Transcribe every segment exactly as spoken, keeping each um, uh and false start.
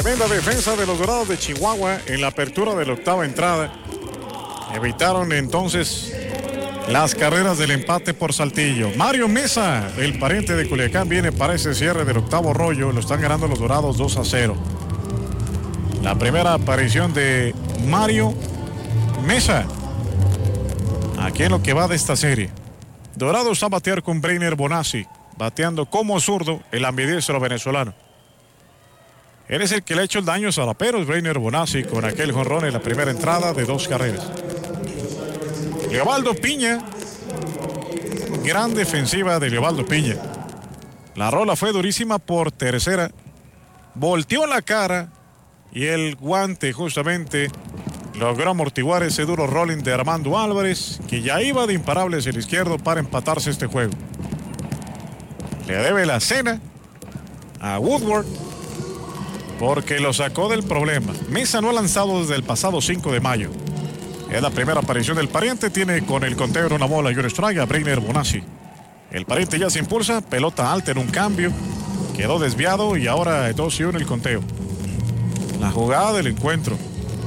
Tremenda defensa de los Dorados de Chihuahua en la apertura de la octava entrada. Evitaron entonces las carreras del empate por Saltillo. Mario Mesa, el pariente de Culiacán, viene para ese cierre del octavo rollo. Lo están ganando los Dorados dos a cero. La primera aparición de Mario Mesa aquí en lo que va de esta serie. Dorados a batear con Breiner Bonazzi, bateando como zurdo el ambidiestro venezolano. Él es el que le ha hecho el daño a Zaraperos, Breiner Bonazzi, con aquel jonrón en la primera entrada de dos carreras. Leobaldo Piña, gran defensiva de Leobaldo Piña. La rola fue durísima por tercera, volteó la cara y el guante justamente logró amortiguar ese duro rolling de Armando Álvarez, que ya iba de imparables el izquierdo para empatarse este juego. Le debe la cena a Woodward porque lo sacó del problema. Mesa no ha lanzado desde el pasado cinco de mayo. Es la primera aparición del pariente. Tiene con el conteo una bola y un strike a Breiner Bonazzi. El pariente ya se impulsa, pelota alta en un cambio, quedó desviado y ahora dos y uno el conteo. La jugada del encuentro.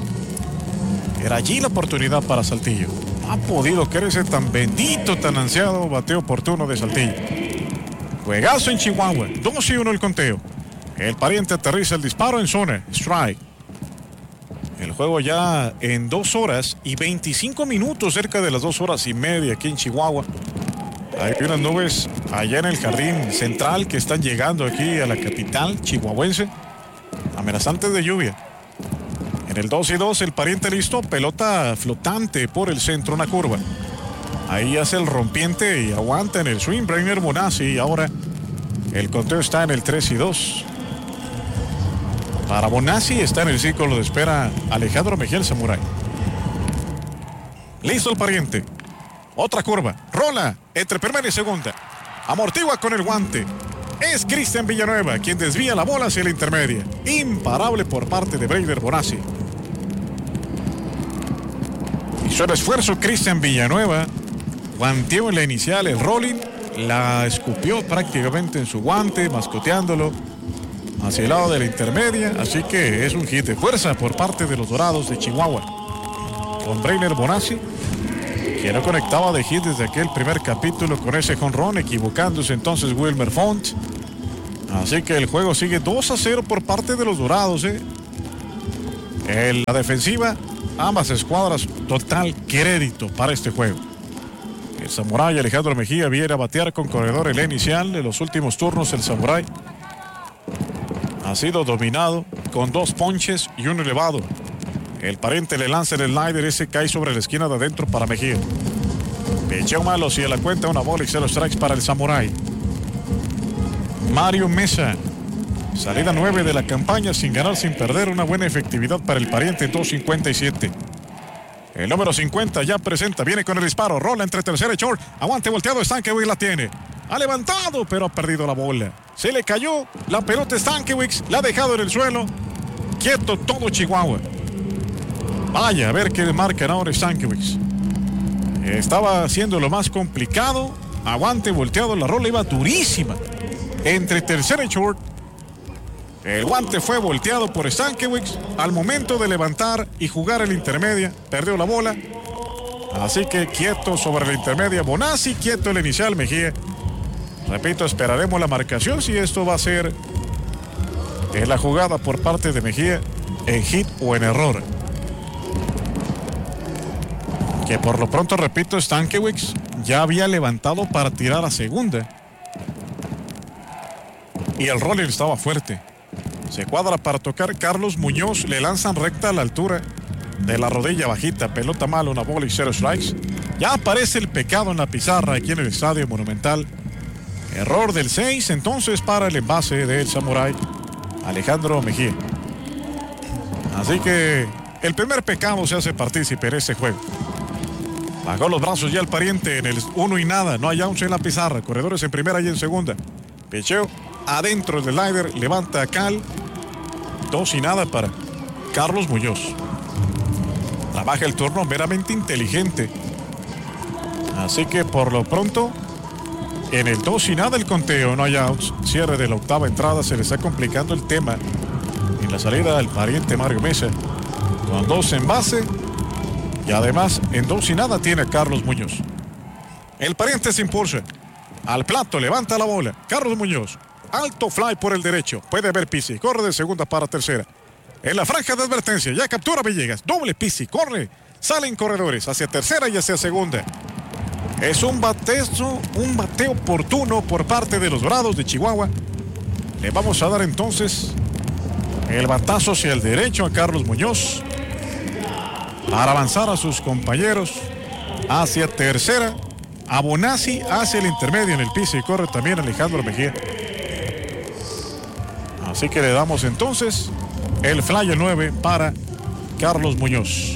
Era allí la oportunidad para Saltillo. No ha podido crecer tan bendito, tan ansiado bateo oportuno de Saltillo. Juegazo en Chihuahua, dos y uno el conteo. El pariente aterriza el disparo en zona, strike. El juego ya en dos horas y veinticinco minutos, cerca de las dos horas y media aquí en Chihuahua. Hay unas nubes allá en el jardín central que están llegando aquí a la capital chihuahuense, amenazantes de lluvia. En el dos y dos el pariente listo, pelota flotante por el centro, una curva. Ahí hace el rompiente y aguanta en el swing Breiner Bonazzi y ahora el conteo está en el tres y dos. Para Bonazzi está en el círculo de espera Alejandro Mejía, el Samurai. Listo el pariente. Otra curva. Rola entre primera y segunda. Amortigua con el guante. Es Cristian Villanueva quien desvía la bola hacia la intermedia. Imparable por parte de Breiner Bonazzi. Hizo el esfuerzo Cristian Villanueva. Guanteó en la inicial el rolling. La escupió prácticamente en su guante, mascoteándolo hacia el lado de la intermedia, así que es un hit de fuerza por parte de los Dorados de Chihuahua. Con Breiner Bonazzi, que no conectaba de hit desde aquel primer capítulo con ese jonrón, equivocándose entonces Wilmer Font. Así que el juego sigue dos a cero por parte de los Dorados. ¿eh? En la defensiva, ambas escuadras, total crédito para este juego. El Samurai Alejandro Mejía viene a batear con corredor en la inicial. En los últimos turnos el Samurai ha sido dominado con dos ponches y un elevado. El pariente le lanza el slider, ese cae sobre la esquina de adentro para Mejía. Picheo malo, si a la cuenta una bola y cero strikes para el Samurai. Mario Mesa, salida nueve de la campaña sin ganar, sin perder, una buena efectividad para el pariente, dos cincuenta y siete. El número cincuenta ya presenta, viene con el disparo, rola entre tercera y short, aguante volteado, Stankiewicz la tiene. Ha levantado, pero ha perdido la bola. Se le cayó la pelota Stankiewicz, la ha dejado en el suelo. Quieto todo Chihuahua. Vaya, a ver qué marcan ahora Stankiewicz. Estaba haciendo lo más complicado. Aguante volteado, la rola iba durísima. Entre tercera y short. El guante fue volteado por Stankiewicz. Al momento de levantar y jugar en la intermedia, perdió la bola. Así que quieto sobre la intermedia Bonazzi, quieto el inicial Mejía. Repito, esperaremos la marcación si esto va a ser en la jugada por parte de Mejía en hit o en error. Que por lo pronto, repito, Stankiewicz ya había levantado para tirar a segunda. Y el rolling estaba fuerte. Se cuadra para tocar Carlos Muñoz, le lanzan recta a la altura de la rodilla bajita, pelota mala, una bola y cero strikes. Ya aparece el pecado en la pizarra aquí en el Estadio Monumental. Error del seis, entonces para el envase del Samurai Alejandro Mejía. Así que el primer pecado se hace partícipe en este juego. Bajó los brazos ya el pariente en el uno y nada, no hay outs en la pizarra, corredores en primera y en segunda. Picheo adentro del slider, levanta a Cal, dos y nada para Carlos Muñoz. Trabaja el turno meramente inteligente. Así que por lo pronto, en el dos y nada el conteo, no hay outs. Cierre de la octava entrada, se le está complicando el tema en la salida el pariente Mario Mesa. Con dos en base. Y además en dos y nada tiene a Carlos Muñoz. El pariente se impulsa. Al plato, levanta la bola. Carlos Muñoz. Alto fly por el derecho. Puede ver Pizzi. Corre de segunda para tercera. En la franja de advertencia. Ya captura Villegas. Doble Pizzi. Corre. Salen corredores hacia tercera y hacia segunda. Es un bateo, un bateo oportuno por parte de los Dorados de Chihuahua. Le vamos a dar entonces el batazo hacia el derecho a Carlos Muñoz para avanzar a sus compañeros hacia tercera. A Bonazzi hacia el intermedio en el piso y corre también Alejandro Mejía. Así que le damos entonces el fly nueve para Carlos Muñoz.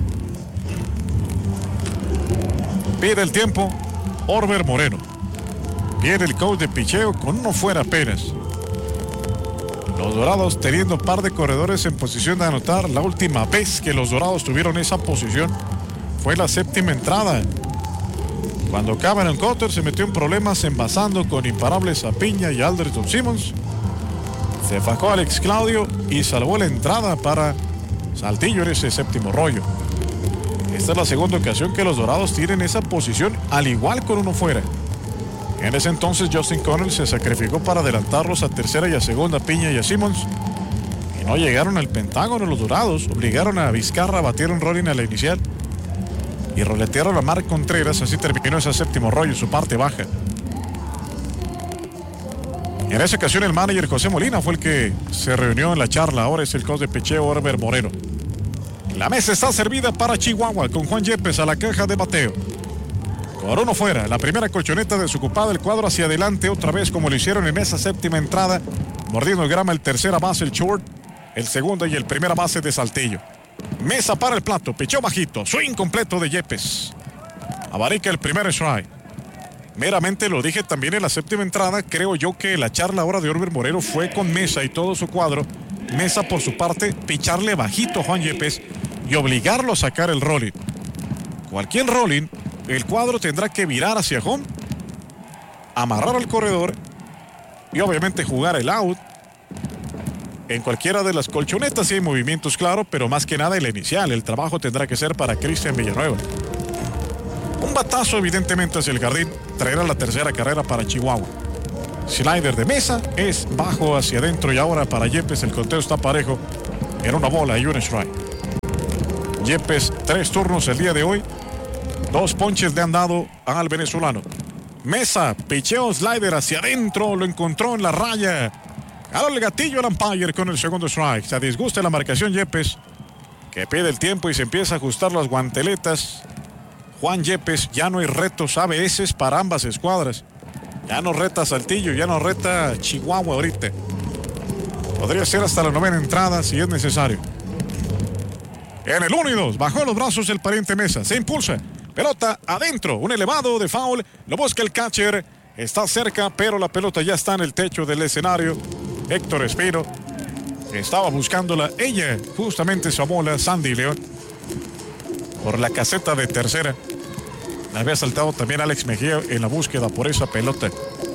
Pide el tiempo Orber Moreno. Viene el coach de picheo con uno fuera apenas. Los Dorados teniendo un par de corredores en posición de anotar. La última vez que los Dorados tuvieron esa posición fue la séptima entrada, cuando Cameron Cotter se metió en problemas envasando con imparables a Piña y Alderton Simmons. Se fajó Alex Claudio y salvó la entrada para Saltillo en ese séptimo rollo. Esta es la segunda ocasión que los Dorados tienen esa posición, al igual con uno fuera. En ese entonces Justin Connell se sacrificó para adelantarlos a tercera y a segunda, Piña y a Simmons. Y no llegaron al Pentágono los Dorados. Obligaron a Vizcarra a batir un rolling a la inicial. Y roletearon a Mark Contreras. Así terminó ese séptimo rollo, su parte baja. En esa ocasión el manager José Molina fue el que se reunió en la charla. Ahora es el coach de picheo Orber Moreno. La mesa está servida para Chihuahua con Juan Yepes a la caja de bateo. Con uno fuera, la primera colchoneta desocupada, el cuadro hacia adelante otra vez como lo hicieron en esa séptima entrada. Mordiendo el grama el tercera base, el short, el segundo y el primera base de Saltillo. Mesa para el plato, pichó bajito, swing completo de Yepes. Abarica el primer strike. Meramente lo dije también en la séptima entrada, creo yo que la charla ahora de Orber Moreno fue con Mesa y todo su cuadro. Mesa por su parte, picharle bajito a Juan Yepes y obligarlo a sacar el rolling. Cualquier rolling, el cuadro tendrá que virar hacia home, amarrar al corredor y obviamente jugar el out. En cualquiera de las colchonetas sí hay movimientos, claro, pero más que nada el inicial. El trabajo tendrá que ser para Cristian Villanueva. Un batazo evidentemente hacia el jardín traerá la tercera carrera para Chihuahua. Slider de Mesa es bajo hacia adentro y ahora para Yepes el conteo está parejo en una bola y un strike. Yepes, tres turnos el día de hoy. Dos ponches le han dado al venezolano. Mesa, picheo slider hacia adentro, lo encontró en la raya. Jaló el gatillo al umpire con el segundo strike. Se disgusta la marcación Yepes, que pide el tiempo y se empieza a ajustar las guanteletas. Juan Yepes, ya no hay retos A B S para ambas escuadras. Ya no reta Saltillo, ya no reta Chihuahua ahorita. Podría ser hasta la novena entrada si es necesario. En el uno y dos, bajó los brazos el pariente Mesa, se impulsa. Pelota adentro, un elevado de foul, lo busca el catcher, está cerca, pero la pelota ya está en el techo del escenario. Héctor Espino estaba buscándola, ella justamente su bola, Sandy León, por la caseta de tercera. La había saltado también Alex Mejía en la búsqueda por esa pelota.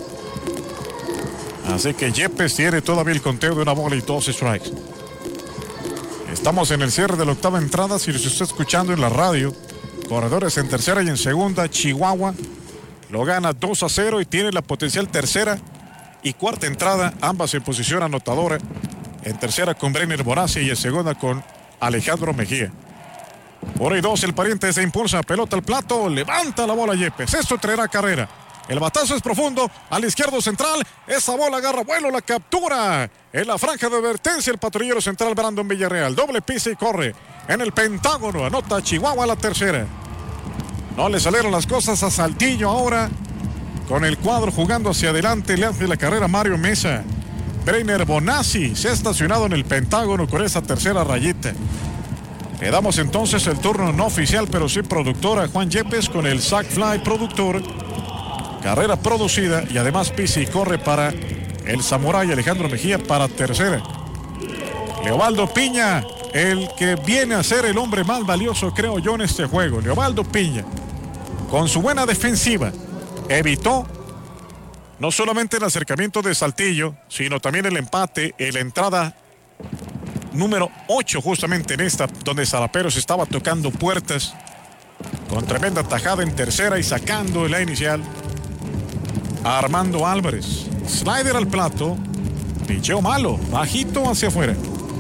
Así que Yepes tiene todavía el conteo de una bola y dos strikes. Estamos en el cierre de la octava entrada, si los está escuchando en la radio. Corredores en tercera y en segunda. Chihuahua lo gana dos a cero y tiene la potencial tercera y cuarta entrada, ambas en posición anotadora. En tercera con Brenner Bonazzi y en segunda con Alejandro Mejía. Por ahí dos, el pariente se impulsa, pelota al plato, levanta la bola Yepes. Esto traerá carrera. El batazo es profundo, al izquierdo central. Esa bola agarra vuelo, la captura. En la franja de advertencia, el patrullero central Brandon Villarreal. Doble pisa y corre. En el Pentágono, anota Chihuahua la tercera. No le salieron las cosas a Saltillo ahora. Con el cuadro jugando hacia adelante, le hace la carrera Mario Mesa. Brenner Bonazzi se ha estacionado en el Pentágono con esa tercera rayita. Le damos entonces el turno no oficial, pero sí productor a Juan Yepes con el sac fly productor. Carrera producida y además pisa y corre para el Samurai Alejandro Mejía para tercera. Leobaldo Piña, el que viene a ser el hombre más valioso, creo yo, en este juego. Leobaldo Piña, con su buena defensiva, evitó no solamente el acercamiento de Saltillo, sino también el empate en la entrada número ocho, justamente en esta, donde Zaraperos estaba tocando puertas con tremenda tajada en tercera y sacando la inicial a Armando Álvarez. Slider al plato, picheo malo, bajito hacia afuera.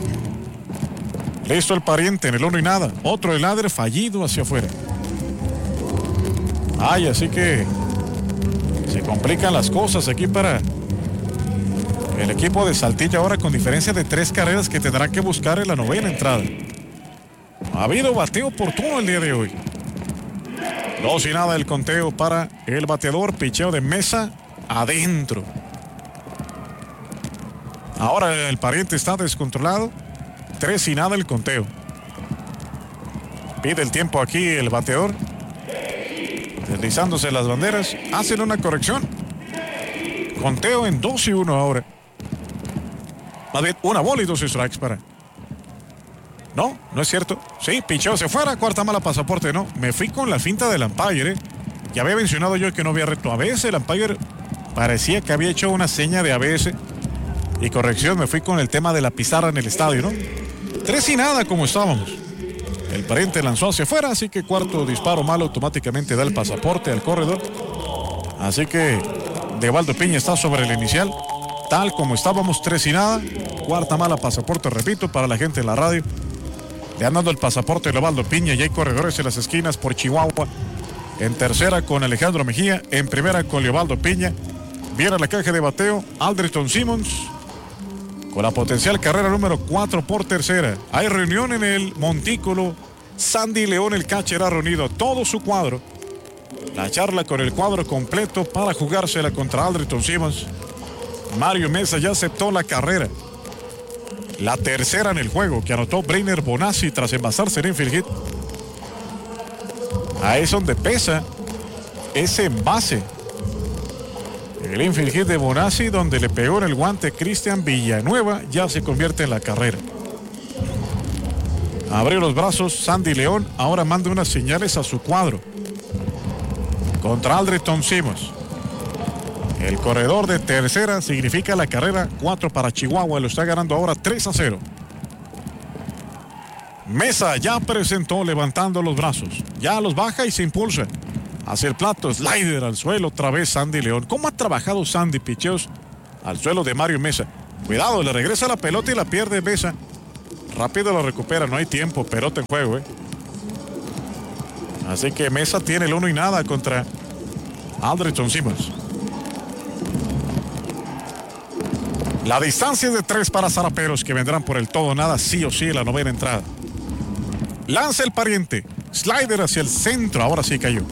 Listo el pariente en el uno y nada. Otro slider fallido hacia afuera. Ay, así que se complican las cosas aquí para el equipo de Saltillo ahora, con diferencia de tres carreras que tendrá que buscar en la novena entrada. Ha habido bateo oportuno el día de hoy. Dos y nada el conteo para el bateador. Picheo de Mesa adentro. Ahora el pariente está descontrolado. Tres y nada el conteo. Pide el tiempo aquí el bateador. Deslizándose las banderas. Hacen una corrección. Conteo en dos y uno ahora. Más bien, una bola y dos strikes para. No, no es cierto. Sí, picheo se fuera. Cuarta mala, pasaporte. No, me fui con la finta del umpire. ¿eh? Ya había mencionado yo que no había reto. A veces el umpire parecía que había hecho una seña de A B S. Y corrección, me fui con el tema de la pizarra en el estadio, ¿no? Tres y nada como estábamos. El pariente lanzó hacia afuera, así que cuarto disparo malo automáticamente da el pasaporte al corredor. Así que Leobaldo Piña está sobre el inicial. Tal como estábamos, tres y nada. Cuarta mala, pasaporte, repito, para la gente en la radio. Le han dado el pasaporte a Leobaldo Piña y hay corredores en las esquinas por Chihuahua. En tercera con Alejandro Mejía. En primera con Leobaldo Piña. Viene a la caja de bateo Aldriton Simmons con la potencial carrera número cuatro por tercera. Hay reunión en el montículo. Sandy León, el catcher, ha reunido todo su cuadro. La charla con el cuadro completo para jugársela contra Aldriton Simmons. Mario Mesa ya aceptó la carrera. La tercera en el juego que anotó Breiner Bonazzi tras envasarse en infield hit. Ahí es donde pesa ese envase. El infield hit de Bonazzi, donde le pegó en el guante Cristian Villanueva, ya se convierte en la carrera. Abrió los brazos Sandy León, ahora manda unas señales a su cuadro. Contra Aldriton Simmons. El corredor de tercera significa la carrera. Cuatro para Chihuahua, lo está ganando ahora tres a cero. Mesa ya presentó levantando los brazos. Ya los baja y se impulsa hacia el plato. Slider al suelo, otra vez Sandy León. ¿Cómo ha trabajado Sandy? Picheos al suelo de Mario Mesa. Cuidado, le regresa la pelota y la pierde Mesa. Rápido lo recupera, no hay tiempo. Pelota en juego, ¿eh? Así que Mesa tiene el uno y nada contra Aldriton Simmons. La distancia es de tres para Zaraperos, que vendrán por el todo nada, sí o sí, en la novena entrada. Lanza el pariente. Slider hacia el centro. Ahora sí cayó.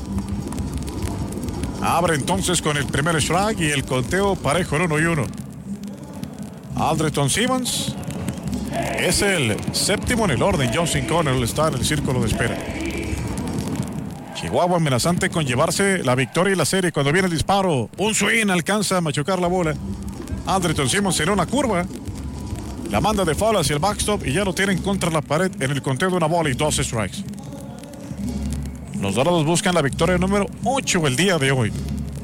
Abre entonces con el primer strike y el conteo parejo en uno y uno. Aldriton Simmons es el séptimo en el orden. Justin Connell está en el círculo de espera. Chihuahua amenazante con llevarse la victoria y la serie. Cuando viene el disparo, un swing, alcanza a machucar la bola. Aldriton Simmons en una curva. La manda de foul hacia el backstop y ya lo tienen contra la pared en el conteo de una bola y dos strikes. Los Dorados buscan la victoria número ocho el día de hoy.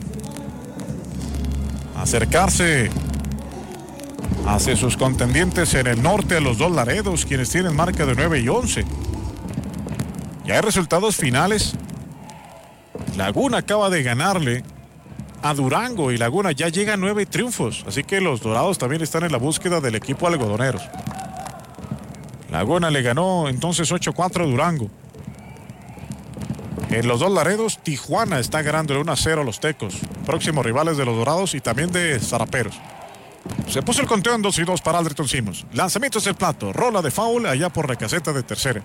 Acercarse hacia sus contendientes en el norte, a los dos Laredos, quienes tienen marca de nueve y once. Ya hay resultados finales. Laguna acaba de ganarle a Durango y Laguna ya llega a nueve triunfos. Así que los Dorados también están en la búsqueda del equipo algodoneros. Laguna le ganó entonces ocho cuatro a Durango. En los dos Laredos, Tijuana está ganándole uno a cero a los Tecos, próximos rivales de los Dorados y también de Zaraperos. Se puso el conteo en dos y dos para Aldriton Simmons. Lanzamiento es el plato, rola de foul allá por la caseta de tercera.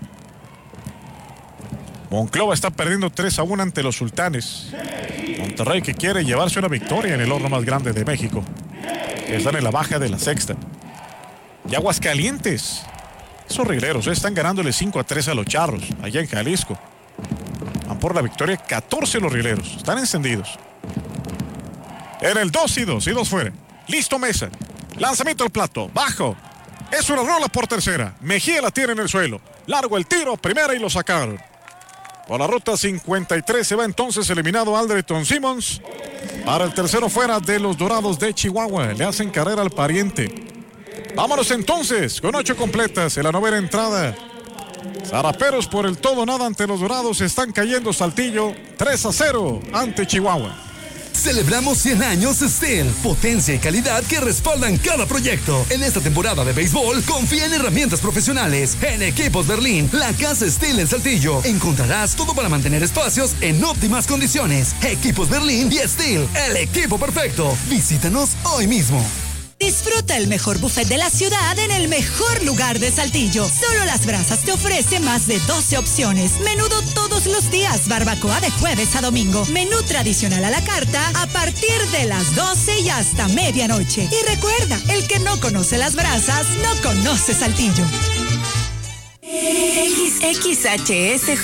Monclova está perdiendo tres a uno ante los Sultanes. Monterrey, que quiere llevarse una victoria en el horno más grande de México. Están en la baja de la sexta. Y Aguascalientes. Esos rileros eh, están ganándole cinco a tres a los Charros, allá en Jalisco. Van por la victoria catorce los rileros. Están encendidos. En el dos y dos y dos fuera. Listo Mesa. Lanzamiento al plato. Bajo. Es una rola por tercera. Mejía la tiene en el suelo. Largo el tiro. Primera y lo sacaron. Por la ruta cincuenta y tres se va entonces eliminado Aldriton Simmons. Para el tercero fuera de los Dorados de Chihuahua. Le hacen carrera al pariente. Vámonos entonces con ocho completas en la novena entrada. Zaraperos por el todo nada ante los Dorados, están cayendo. Saltillo tres a cero ante Chihuahua. Celebramos cien años Steel, potencia y calidad que respaldan cada proyecto. En esta temporada de béisbol, confía en herramientas profesionales. En Equipos Berlín, la casa Steel en Saltillo. Encontrarás todo para mantener espacios en óptimas condiciones. Equipos Berlín y Steel, el equipo perfecto. Visítanos hoy mismo. Disfruta el mejor buffet de la ciudad en el mejor lugar de Saltillo. Solo Las Brasas te ofrece más de doce opciones. Menudo todos los días, barbacoa de jueves a domingo. Menú tradicional a la carta a partir de las doce y hasta medianoche. Y recuerda, el que no conoce Las Brasas, no conoce Saltillo. X H S